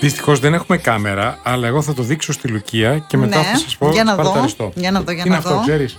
Δυστυχώς δεν έχουμε κάμερα, αλλά εγώ θα το δείξω στη Λουκία και μετά θα σας πω. Για να δω. Για να δω. Είναι αυτό, ξέρεις?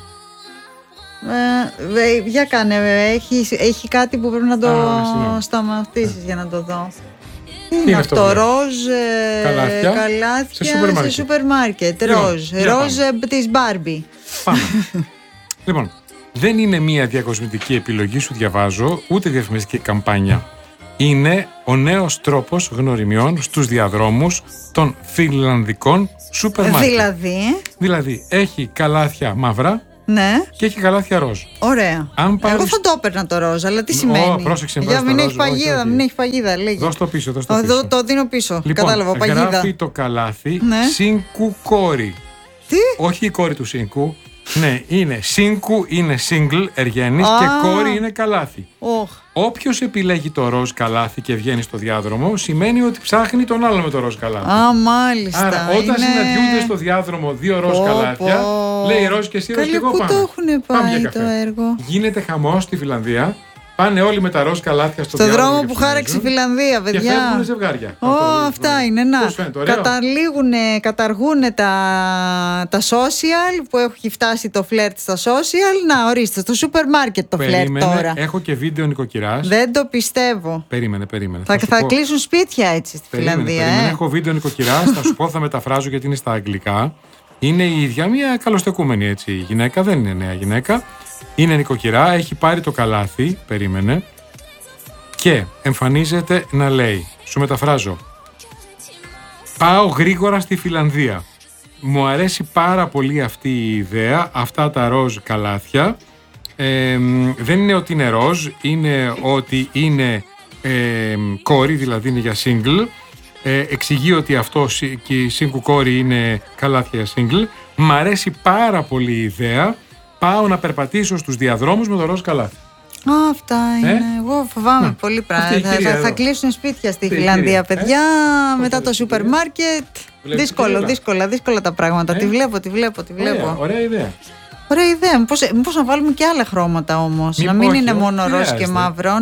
Για κάνε, έχει κάτι που πρέπει να το σταματήσεις για να το δω. Είναι αυτό, ροζ καλάθια σε σούπερ μάρκετ. Ροζ της Μπάρμπι. Πάμε. Λοιπόν, δεν είναι μια διακοσμητική επιλογή, σου διαβάζω, ούτε διαφημιστική καμπάνια. Είναι ο νέος τρόπος γνωριμιών στους διαδρόμους των φιλανδικών σούπερ μάρκετ. Δηλαδή, έχει καλάθια μαύρα. Ναι. Και έχει καλάθια ροζ. Ωραία. Εγώ θα το έπαιρνα το ροζ, αλλά τι σημαίνει? Πρόσεξε, για μην έχει παγίδα, μην έχει παγίδα. Δώσ' το πίσω, Το δίνω πίσω. Λοιπόν, κατάλαβα, παγίδα. Γράφει το καλάθι Σίνκου κόρη. Τι? Όχι η κόρη του Σίνκου. Ναι, είναι Σίνκου, είναι single, εργένης, και κόρη είναι καλάθι. Όποιος επιλέγει το ροζ καλάθι και βγαίνει στο διάδρομο, σημαίνει ότι ψάχνει τον άλλο με το ροζ καλάθι. Μάλιστα. Άρα, όταν συναντιούνται στο διάδρομο δύο ροζ καλάθια, λέει ροζ και εσύ ροζ και εγώ πάμε. Πού το έχουν πάει το έργο? Γίνεται χαμός στη Φιλανδία. Πάνε όλοι με τα ροζ καλάθια στο δρόμο που χάραξε η Φιλανδία, παιδιά. Και φεύγουν ζευγάρια. Αυτά είναι. Καταργούν τα social που έχει φτάσει το φλερτ στα social. Να, ορίστε, στο σούπερ μάρκετ το φλερτ τώρα. Έχω και βίντεο νοικοκυράς. Δεν το πιστεύω. Περίμενε. Θα κλείσουν σπίτια έτσι στη Φιλανδία. Έχω βίντεο νοικοκυράς, θα σου πω, θα μεταφράζω γιατί είναι στα αγγλικά. Είναι η ίδια μια καλοστεκούμενη έτσι γυναίκα, δεν είναι νέα γυναίκα. Είναι νοικοκυρά, έχει πάρει το καλάθι, περίμενε, και εμφανίζεται να λέει, σου μεταφράζω: πάω γρήγορα στη Φιλανδία. Μου αρέσει πάρα πολύ αυτή η ιδέα, αυτά τα ροζ καλάθια. Δεν είναι ότι είναι ροζ, είναι ότι είναι κόρη, δηλαδή είναι για single. Εξηγεί ότι αυτό και η Σίνκου κόρη είναι καλάθια για single. Μ' αρέσει πάρα πολύ η ιδέα. Πάω να περπατήσω στους διαδρόμους με το ροζ καλάθι. Αυτά είναι. Εγώ φοβάμαι πολύ πράγματα. Θα κλείσουν σπίτια στη Φιλανδία, παιδιά, μετά το σούπερ μάρκετ. Δύσκολα τα πράγματα. Τη βλέπω. Ωραία ιδέα. Ωραία ιδέα. Μήπως να βάλουμε και άλλα χρώματα όμως. Να μην είναι μόνο ροζ και μαύρο.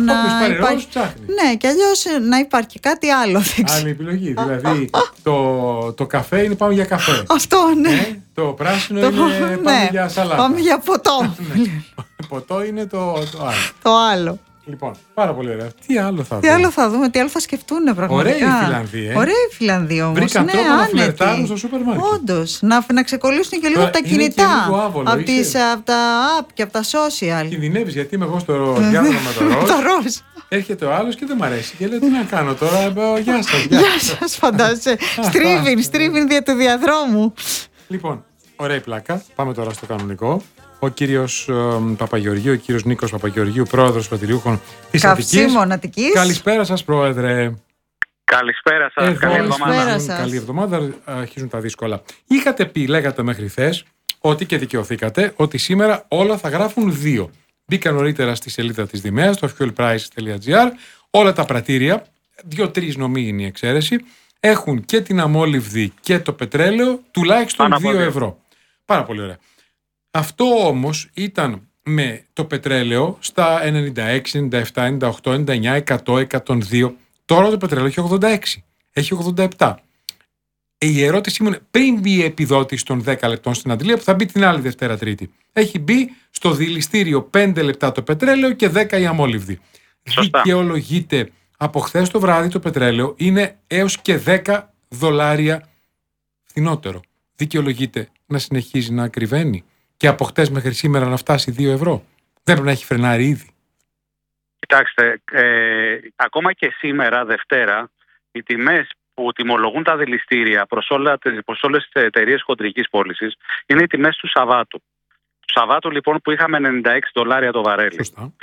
Ναι, και αλλιώς να υπάρχει κάτι άλλο. Άλλη επιλογή. Δηλαδή το καφέ είναι πάμε για καφέ. Αυτό, ναι. Το πράσινο είναι πάμε για σαλάτα. Πάμε για ποτό. Ποτό είναι το άλλο. Το άλλο. Λοιπόν, πάρα πολύ ωραία. Τι άλλο θα δούμε, τι άλλο θα σκεφτούν πραγματικά. Ωραία η Φιλανδία. Ωραία η Φιλανδία όμως. Βρήκαν τρόπο να φλερτάρουν στο σούπερ μάρκετ. Όντως. Να ξεκολλήσουν και λίγο από τα κινητά. Από τα app και από τα social. Κινδυνεύεις, γιατί είμαι εγώ στο διάδρομο με το ροζ. Έρχεται ο άλλος και δεν μ' αρέσει. Και λέει τι να κάνω τώρα. Γεια σας. Γεια σας, φαντάζεσαι. Στρίβιν δια του διαδρόμου. Λοιπόν, ωραία η πλάκα. Πάμε τώρα στο κανονικό. Ο κύριος Παπαγεωργίου, ο κύριος Νίκος Παπαγεωργίου, πρόεδρος Πρατηριούχων της Αττικής. Καλησπέρα σας, πρόεδρε. Καλησπέρα σας. Καλή εβδομάδα. Αρχίζουν τα δύσκολα. Είχατε πει, λέγατε μέχρι χθες, ότι και δικαιωθήκατε, ότι σήμερα όλα θα γράφουν 2. Μπήκα νωρίτερα στη σελίδα της Δημαίας, το fuelprice.gr, όλα τα πρατήρια, 2-3 νομοί είναι η εξαίρεση, έχουν και την αμόλυβδη και το πετρέλαιο τουλάχιστον 2 ευρώ. Πάρα πολύ ωραία. Αυτό όμως ήταν με το πετρέλαιο στα 96, 97, 98, 99, 100, 102. Τώρα το πετρέλαιο έχει 86, έχει 87. Η ερώτησή μου είναι, πριν μπει η επιδότηση των 10 λεπτών στην αντλία, που θα μπει την άλλη Δευτέρα Τρίτη, έχει μπει στο δηληστήριο 5 λεπτά το πετρέλαιο και 10 η αμόλυβδη. Δικαιολογείται από χθες το βράδυ το πετρέλαιο είναι έως και $10 φθηνότερο. Δικαιολογείται να συνεχίζει να ακριβένει και από χτες μέχρι σήμερα να φτάσει 2 ευρώ. Δεν πρέπει να έχει φρενάρει ήδη. Κοιτάξτε, ακόμα και σήμερα, Δευτέρα, οι τιμές που τιμολογούν τα δηληστήρια προς όλες τις εταιρείες χοντρικής πώλησης είναι οι τιμές του Σαββάτου. Του Σαββάτου λοιπόν που είχαμε $96 το βαρέλι. Σωστά.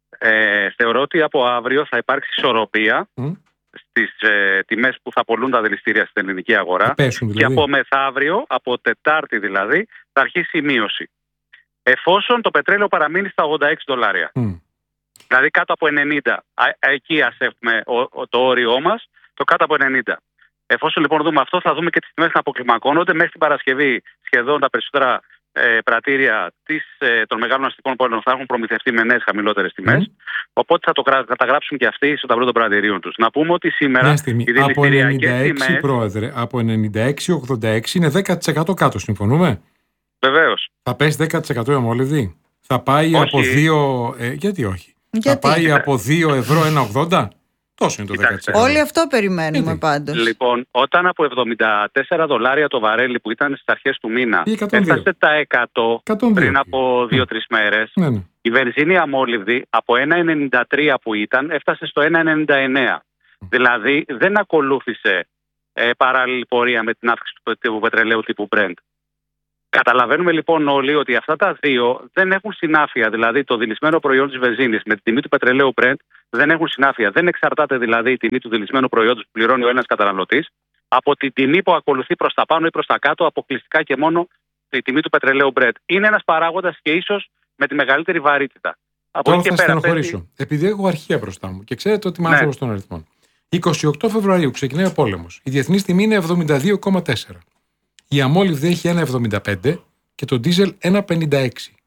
Θεωρώ ότι από αύριο θα υπάρξει ισορροπία στις τιμές που θα πωλούν τα δηληστήρια στην ελληνική αγορά. Δηλαδή. Και από μεθαύριο, από Τετάρτη δηλαδή, θα αρχίσει η μείωση. Εφόσον το πετρέλαιο παραμείνει στα $86. Δηλαδή κάτω από 90. Εκεί ας έχουμε το όριό μας, το κάτω από 90. Εφόσον λοιπόν δούμε αυτό, θα δούμε και τις τιμές να αποκλιμακώνονται. Μέχρι την Παρασκευή σχεδόν τα περισσότερα πρατήρια των μεγάλων αστικών πόλεων θα έχουν προμηθευτεί με νέες χαμηλότερες τιμές. Οπότε θα το καταγράψουν και αυτοί στο ταμπλό των πρατηρίων τους. Να πούμε ότι σήμερα οι δηληστηριακές τιμές. Πρόεδρε, από 96-86 είναι 10% κάτω, συμφωνούμε? Βεβαίως. Θα πέσει 10% η αμόλυβδη? Θα πάει από 2. Γιατί όχι? Θα πάει από 2 ευρώ 1,80? Τόσο είναι το 10%. Όλοι αυτό περιμένουμε πάντως. Λοιπόν, όταν από $74 το βαρέλι που ήταν στις αρχές του μήνα έφτασε τα 100 πριν από 2-3 μέρες, η βενζίνη αμόλυβδη από 1,93 που ήταν έφτασε στο 1,99. Δηλαδή δεν ακολούθησε παράλληλη πορεία με την αύξηση του πετρελαίου τύπου Brent. Καταλαβαίνουμε λοιπόν όλοι ότι αυτά τα δύο δεν έχουν συνάφεια. Δηλαδή το δηλισμένο προϊόν της βενζίνης με την τιμή του πετρελαίου Brent δεν έχουν συνάφεια. Δεν εξαρτάται δηλαδή η τιμή του δηλισμένου προϊόντος που πληρώνει ο ένας καταναλωτής από τη τιμή που ακολουθεί προς τα πάνω ή προς τα κάτω, αποκλειστικά και μόνο η τιμή του πετρελαίου Brent. Είναι ένας παράγοντας και ίσως με τη μεγαλύτερη βαρύτητα. Τώρα θα στενοχωρήσω. Επειδή έχω αρχεία μπροστά μου και ξέρετε ότι είμαι άνθρωπος των αριθμών. 28 Φεβρουαρίου ξεκινάει ο πόλεμος. Η διεθνής τιμή είναι 72,4. Η αμόλυβδη έχει 1,75 και το ντίζελ 1,56.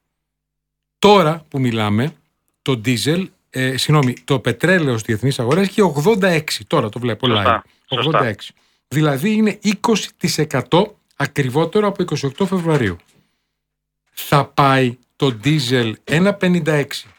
Τώρα που μιλάμε, το ντίζελ, το πετρέλαιο στις διεθνείς αγορές έχει 86. Τώρα το βλέπω live. 86. Δηλαδή είναι 20% ακριβότερο από 28 Φεβρουαρίου. Θα πάει το ντίζελ 1,56.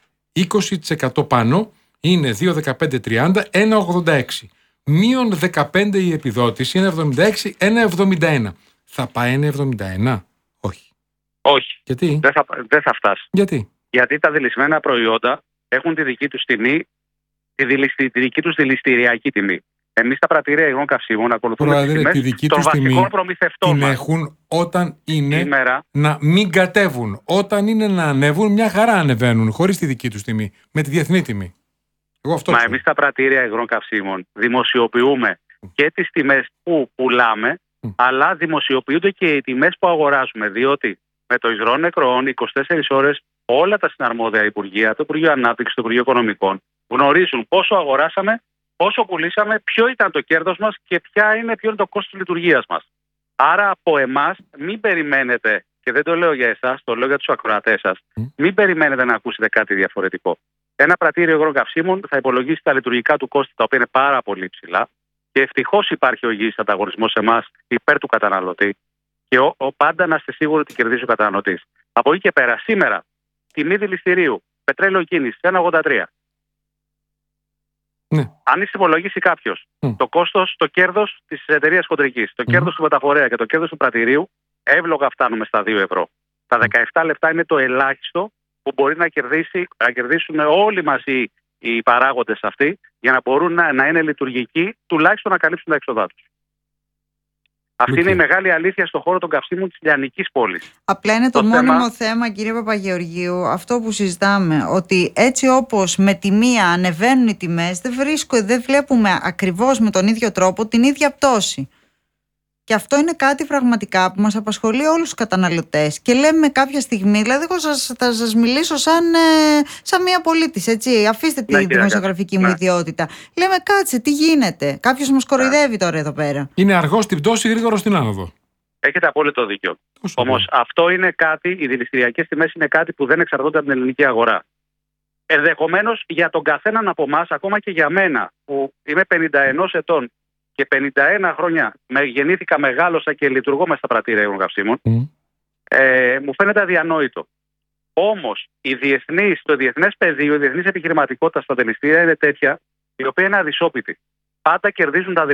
20% πάνω είναι 2,15-30, 1,86. Μείον 15 η επιδότηση, 1,76, 1,71. Θα πάει 1,71? Όχι. Όχι. Γιατί? Δεν θα φτάσει. Γιατί? Γιατί τα δηλισμένα προϊόντα έχουν τη δική τους τιμή, τη δική τους δηληστηριακή τιμή. Εμείς τα πρατήρια υγρών καυσίμων ακολουθούμε τις τιμές των βασικών προμηθευτών την μας. Έχουν όταν είναι να μην κατέβουν. Όταν είναι να ανέβουν, μια χαρά ανεβαίνουν, χωρίς τη δική τους τιμή, με τη διεθνή τιμή. Εμείς τα πρατήρια υγρών καυσίμων δημοσιοποιούμε και τις τιμές που πουλάμε, αλλά δημοσιοποιούνται και οι τιμές που αγοράζουμε. Διότι με το υγρό νεκρόν 24 ώρες όλα τα συναρμόδια υπουργεία, το Υπουργείο Ανάπτυξης, το Υπουργείο Οικονομικών, γνωρίζουν πόσο αγοράσαμε, πόσο πουλήσαμε, ποιο ήταν το κέρδος μας και ποιο είναι το κόστος λειτουργίας μας. Άρα από εμάς μην περιμένετε, και δεν το λέω για εσάς, το λέω για τους ακροατές σας, μην περιμένετε να ακούσετε κάτι διαφορετικό. Ένα πρατήριο υγρών καυσίμων θα υπολογίσει τα λειτουργικά του κόστη, τα οποία είναι πάρα πολύ ψηλά. Και ευτυχώς υπάρχει ο υγιής ανταγωνισμός σε εμάς υπέρ του καταναλωτή. Και πάντα να είστε σίγουροι ότι κερδίζει ο καταναλωτής. Από εκεί και πέρα, σήμερα, τιμή δηληστηρίου, πετρέλαιο κίνηση, 1,83. Ναι. Αν υπολογίσει κάποιος το κόστος, το κέρδος της εταιρείας χοντρικής, το κέρδος του μεταφορέα και το κέρδος του πρατηρίου, εύλογα φτάνουμε στα 2 ευρώ. Τα 17 λεπτά είναι το ελάχιστο που μπορεί να κερδίσουν όλοι μαζί οι παράγοντες αυτοί για να μπορούν να είναι λειτουργικοί, τουλάχιστον να καλύψουν τα έξοδά τους. Αυτή είναι η μεγάλη αλήθεια στον χώρο των καυσίμων της λιανικής πόλης. Απλά είναι το μόνιμο θέμα, κύριε Παπαγεωργίου, αυτό που συζητάμε, ότι έτσι όπως με τη μία ανεβαίνουν οι τιμές, δεν βλέπουμε ακριβώς με τον ίδιο τρόπο την ίδια πτώση. Και αυτό είναι κάτι πραγματικά που μας απασχολεί όλους τους καταναλωτές. Και λέμε κάποια στιγμή, δηλαδή εγώ θα σας μιλήσω σαν μία πολίτης, έτσι, αφήστε τη δημοσιογραφική μου ιδιότητα. Λέμε κάτσε, τι γίνεται, κάποιος μας κοροϊδεύει τώρα εδώ πέρα. Είναι αργό στην πτώση, γρήγορο στην άνοδο. Έχετε απόλυτο δίκιο. Όμως αυτό είναι κάτι, οι δηληστηριακές τιμές είναι κάτι που δεν εξαρτώνται από την ελληνική αγορά. Ενδεχομένως για τον καθέναν από εμάς, ακόμα και για μένα που είμαι 51 ετών, και 51 χρόνια γεννήθηκα, μεγάλωσα και λειτουργώ μέσα στα πρατήρια υγρών καυσίμων, μου φαίνεται αδιανόητο. Όμως το διεθνές πεδίο, η διεθνής επιχειρηματικότητα στα δηληστήρια είναι τέτοια, η οποία είναι αδυσόπιτη. Πάντα κερδίζουν τα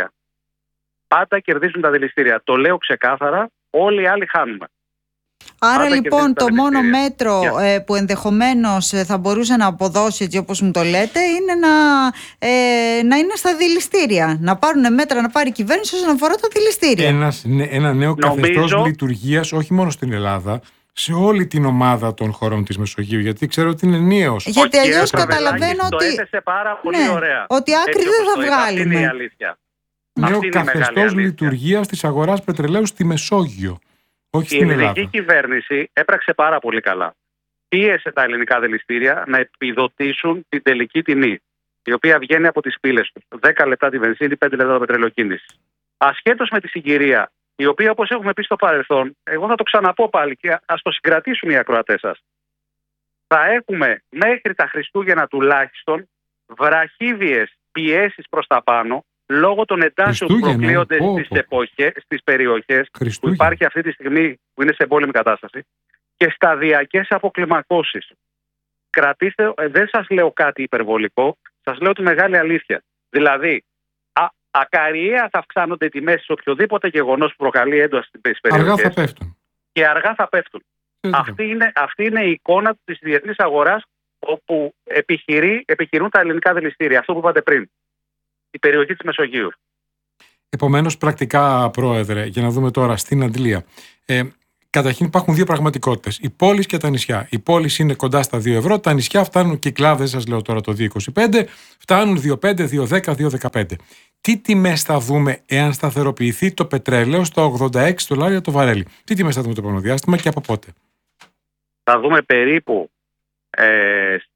δηληστήρια. Το λέω ξεκάθαρα, όλοι οι άλλοι χάνουμε. Άρα λοιπόν το μόνο μέτρο που ενδεχομένως θα μπορούσε να αποδώσει, έτσι όπως μου το λέτε, είναι να είναι στα δηληστήρια. Να πάρουν μέτρα, να πάρει η κυβέρνηση όσον αφορά τα δηληστήρια. Ένα νέο καθεστώς λειτουργίας, όχι μόνο στην Ελλάδα, σε όλη την ομάδα των χωρών της Μεσογείου, γιατί ξέρω ότι είναι ενιαίος. Γιατί αλλιώς καταλαβαίνω ότι. Το έθεσε πάρα πολύ ωραία. Ότι άκρη δεν θα βγάλουμε. Αυτή είναι η αλήθεια. Νέο καθεστώς λειτουργίας της αγοράς πετρελαίου στη Μεσόγειο. Η ελληνική κυβέρνηση έπραξε πάρα πολύ καλά. Πίεσε τα ελληνικά δηληστήρια να επιδοτήσουν την τελική τιμή, η οποία βγαίνει από τις πύλες του. 10 λεπτά τη βενζίνη, 5 λεπτά το πετρελαιοκίνηση. Ασχέτως με τη συγκυρία η οποία, όπως έχουμε πει στο παρελθόν, εγώ θα το ξαναπώ πάλι και ας το συγκρατήσουν οι ακροατές σας. Θα έχουμε μέχρι τα Χριστούγεννα τουλάχιστον βραχύβιες πιέσεις προς τα πάνω, λόγω των εντάσεων που προκλείονται στις περιοχές που υπάρχει αυτή τη στιγμή, που είναι σε εμπόλεμη κατάσταση, και σταδιακές αποκλιμακώσεις. Κρατήστε, δεν σας λέω κάτι υπερβολικό, σας λέω τη μεγάλη αλήθεια. Δηλαδή, ακαριέα θα αυξάνονται οι τιμές σε οποιοδήποτε γεγονός που προκαλεί ένταση στις περιοχές. Αργά θα πέφτουν. Και αργά θα πέφτουν. Αυτή είναι η εικόνα της διεθνής αγοράς, όπου επιχειρούν τα ελληνικά δηληστήρια. Αυτό που είπατε πριν. Η περιοχή της Μεσογείου. Επομένως, πρακτικά, Πρόεδρε, για να δούμε τώρα στην Αντλία. Καταρχήν υπάρχουν δύο πραγματικότητες. Οι πόλεις και τα νησιά. Οι πόλεις είναι κοντά στα 2 ευρώ, τα νησιά φτάνουν και οι κλάδες, σας λέω τώρα το 2,25, φτάνουν 2,5, 2,10, 2,15. Τι τιμές θα δούμε εάν σταθεροποιηθεί το πετρέλαιο στα $86 το βαρέλι? Τι τιμές θα δούμε το επόμενο διάστημα και από πότε? Θα δούμε περίπου